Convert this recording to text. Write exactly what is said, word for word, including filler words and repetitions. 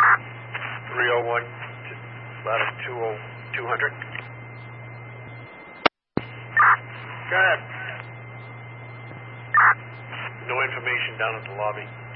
three oh one, lattice two oh, two hundred. Go ahead. No information down at the lobby.